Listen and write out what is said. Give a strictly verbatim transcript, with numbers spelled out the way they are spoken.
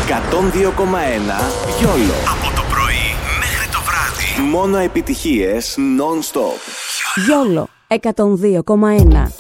εκατόν δύο κόμμα ένα Γιόλο. Από το πρωί μέχρι το βράδυ. Μόνο επιτυχίες non-stop. Γιόλο εκατόν δύο κόμμα ένα.